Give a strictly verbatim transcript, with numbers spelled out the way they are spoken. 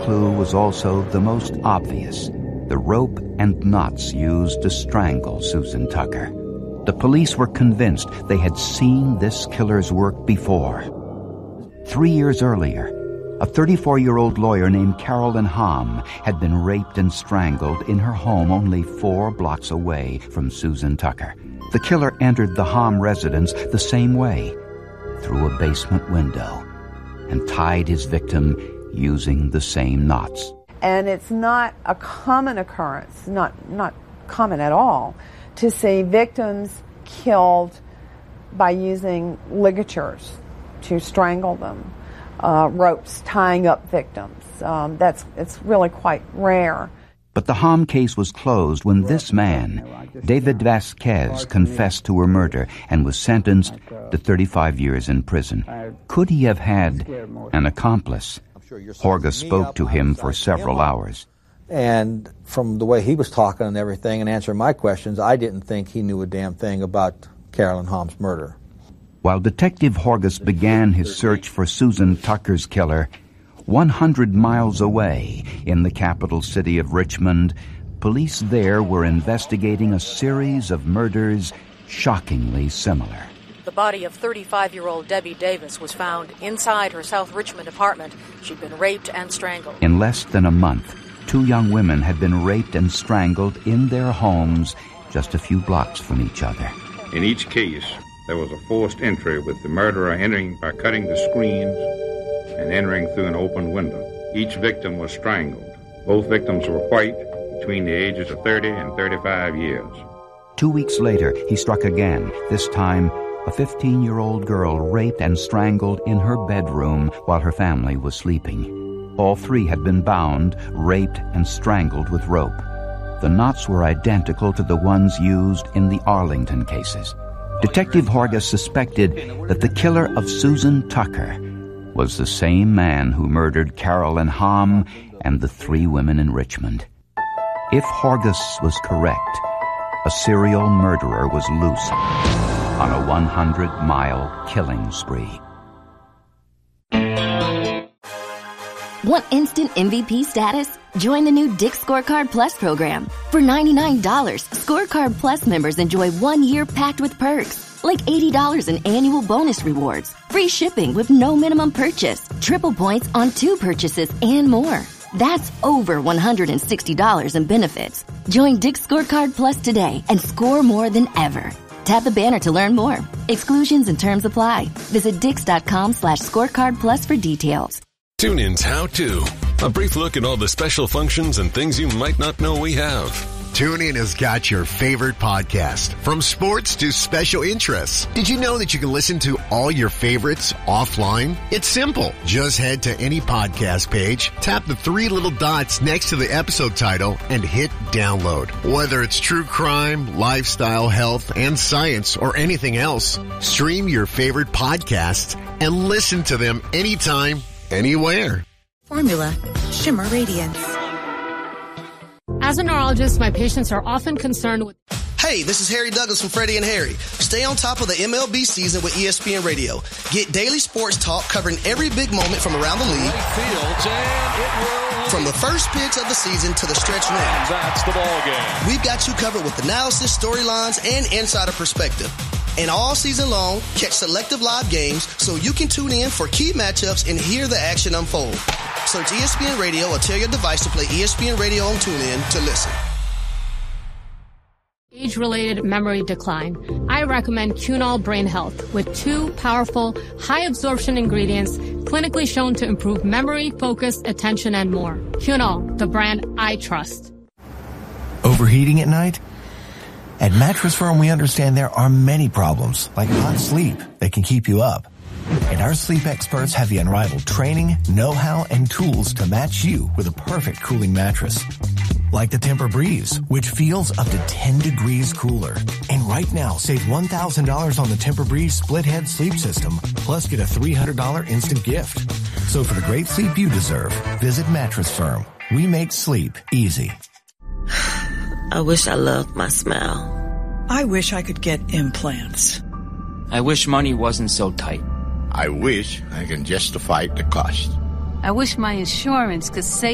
clue was also the most obvious: the rope and knots used to strangle Susan Tucker. The police were convinced they had seen this killer's work before. Three years earlier, a thirty-four-year-old lawyer named Carolyn Hom had been raped and strangled in her home only four blocks away from Susan Tucker. The killer entered the Hom residence the same way, through a basement window, and tied his victim using the same knots. And it's not a common occurrence, not not common at all, to see victims killed by using ligatures to strangle them, uh, ropes tying up victims. Um, that's it's really quite rare. But the Hom case was closed when this man, David Vasquez, confessed to her murder and was sentenced to thirty-five years in prison. Could he have had an accomplice? Horga spoke to him for several hours. And from the way he was talking and everything and answering my questions, I didn't think he knew a damn thing about Carolyn Hom's murder. While Detective Horgas began his search for Susan Tucker's killer, one hundred miles away in the capital city of Richmond, police there were investigating a series of murders shockingly similar. The body of thirty-five-year-old Debbie Davis was found inside her South Richmond apartment. She'd been raped and strangled. In less than a month, two young women had been raped and strangled in their homes just a few blocks from each other. In each case, there was a forced entry, with the murderer entering by cutting the screens and entering through an open window. Each victim was strangled. Both victims were white, between the ages of thirty and thirty-five years. Two weeks later, he struck again, this time a fifteen-year-old girl raped and strangled in her bedroom while her family was sleeping. All three had been bound, raped, and strangled with rope. The knots were identical to the ones used in the Arlington cases. Detective Horgas suspected that the killer of Susan Tucker was the same man who murdered Carolyn Hom and the three women in Richmond. If Horgas was correct, a serial murderer was loose on a one hundred mile killing spree. Want instant M V P status? Join the new Dick's Scorecard Plus program. For ninety-nine dollars, Scorecard Plus members enjoy one year packed with perks, like eighty dollars in annual bonus rewards, free shipping with no minimum purchase, triple points on two purchases, and more. That's over one hundred sixty dollars in benefits. Join Dick's Scorecard Plus today and score more than ever. Tap the banner to learn more. Exclusions and terms apply. Visit dix.com slash scorecard plus for details. TuneIn's How To. A brief look at all the special functions and things you might not know we have. TuneIn has got your favorite podcast, from sports to special interests. Did you know that you can listen to all your favorites offline? It's simple. Just head to any podcast page, tap the three little dots next to the episode title, and hit download. Whether it's true crime, lifestyle, health, and science, or anything else, stream your favorite podcasts and listen to them anytime, anywhere. Formula Shimmer Radiance. As a neurologist, my patients are often concerned with... Hey, this is Harry Douglas from Freddie and Harry. Stay on top of the M L B season with E S P N Radio. Get daily sports talk covering every big moment from around the league. Fields, and it will... From the first pitch of the season to the stretch run. That's the ball game. We've got you covered with analysis, storylines, and insider perspective. And all season long, catch selective live games so you can tune in for key matchups and hear the action unfold. Search E S P N Radio or tell your device to play E S P N Radio on TuneIn to listen. Age-related memory decline. I recommend Cunol Brain Health with two powerful, high-absorption ingredients clinically shown to improve memory, focus, attention, and more. Cunol, the brand I trust. Overheating at night? At Mattress Firm, we understand there are many problems, like not sleep, that can keep you up. And our sleep experts have the unrivaled training, know-how, and tools to match you with a perfect cooling mattress. Like the Tempur-Breeze, which feels up to ten degrees cooler. And right now, save one thousand dollars on the Tempur-Breeze split-head sleep system, plus get a three hundred dollars instant gift. So for the great sleep you deserve, visit Mattress Firm. We make sleep easy. I wish I loved my smile. I wish I could get implants. I wish money wasn't so tight. I wish I can justify the cost. I wish my insurance could save